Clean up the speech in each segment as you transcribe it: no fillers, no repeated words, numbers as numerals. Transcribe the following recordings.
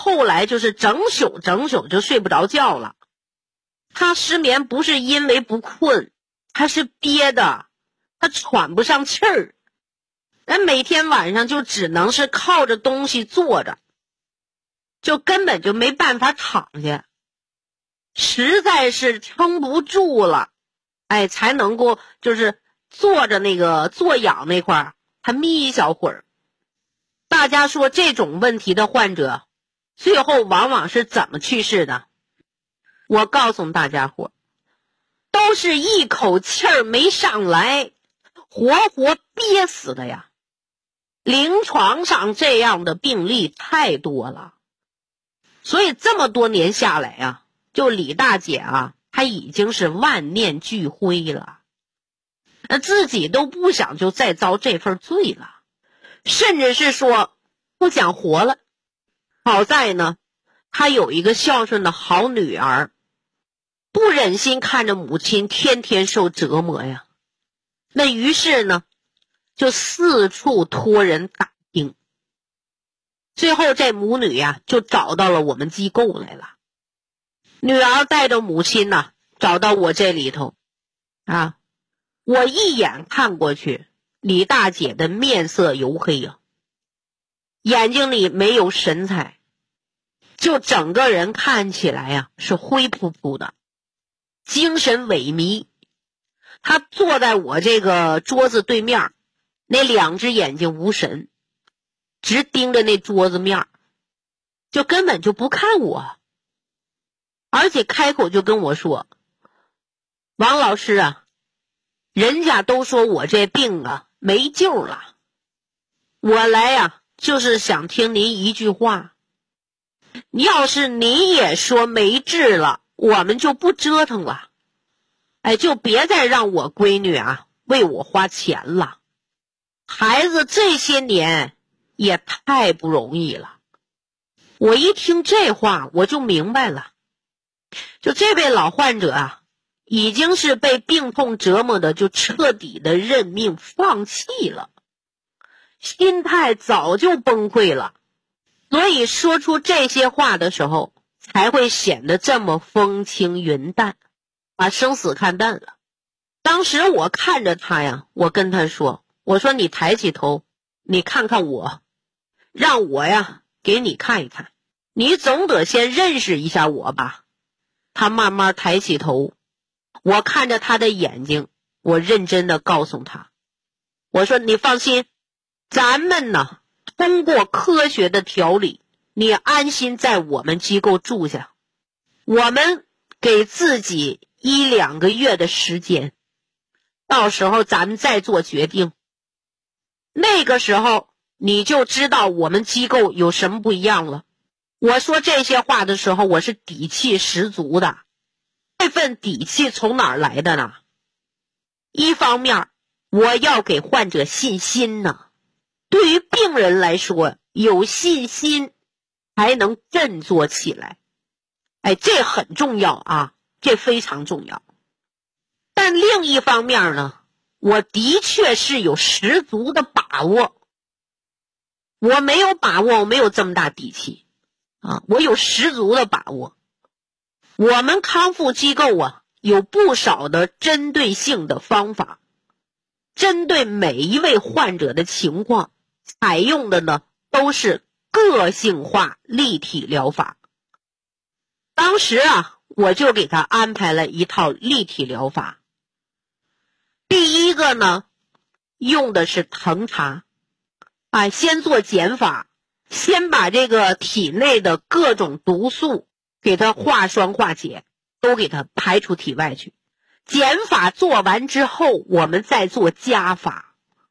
后来就是整宿就睡不着觉了。他失眠不是因为不困，他是憋的，他喘不上气儿，每天晚上就只能是靠着东西坐着，就根本就没办法躺下，实在是撑不住了，才能够就是坐着那个坐仰那块儿，他眯一小会儿。大家说这种问题的患者最后往往是怎么去世的？我告诉大家伙，都是一口气儿没上来，活活憋死的呀。临床上这样的病例太多了，所以这么多年下来啊，就李大姐啊，她已经是万念俱灰了，自己都不想就再遭这份罪了，甚至是说不想活了。好在呢，她有一个孝顺的好女儿，不忍心看着母亲天天受折磨呀，那于是呢就四处托人打听，最后这母女呀就找到了我们机构来了。女儿带着母亲呢找到我这里头啊，我一眼看过去，李大姐的面色黝黑呀，眼睛里没有神采，就整个人看起来呀是灰扑扑的，精神萎靡。她坐在我这个桌子对面，那两只眼睛无神，直盯着那桌子面，就根本就不看我，而且开口就跟我说：王老师啊，人家都说我这病啊没救了，我来呀就是想听您一句话，要是您也说没治了，我们就不折腾了，就别再让我闺女啊为我花钱了，孩子这些年也太不容易了。我一听这话我就明白了，就这位老患者啊，已经是被病痛折磨的就彻底的认命放弃了，心态早就崩溃了，所以说出这些话的时候才会显得这么风轻云淡，把生死看淡了。当时我看着他呀，我跟他说，我说你抬起头，你看看我，让我呀给你看一看，你总得先认识一下我吧。他慢慢抬起头，我看着他的眼睛，我认真的告诉他，我说你放心，咱们呢通过科学的调理，你安心在我们机构住下，我们给自己1-2个月的时间，到时候咱们再做决定。那个时候你就知道我们机构有什么不一样了。我说这些话的时候，我是底气十足的。这份底气从哪儿来的呢？一方面，我要给患者信心呢。对于病人来说，有信心才能振作起来。这很重要啊，这非常重要。但另一方面呢，我的确是有十足的把握。我没有把握，我没有这么大底气啊，我有十足的把握。我们康复机构啊，有不少的针对性的方法，针对每一位患者的情况，采用的呢都是个性化立体疗法。当时啊，我就给他安排了一套立体疗法。第一个呢，用的是藤茶，先做减法，先把这个体内的各种毒素给它化霜化解，都给它排出体外去。减法做完之后，我们再做加法，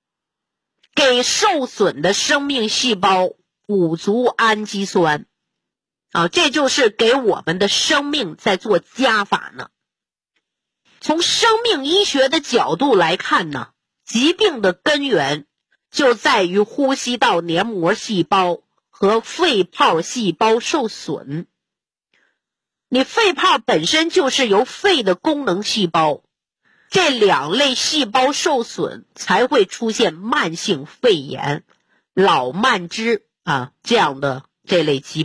给受损的生命细胞补足氨基酸这就是给我们的生命在做加法呢。从生命医学的角度来看呢，疾病的根源就在于呼吸道黏膜细胞和肺泡细胞受损。你肺泡本身就是由肺的功能细胞，这两类细胞受损才会出现慢性肺炎、老慢支这样的这类疾病。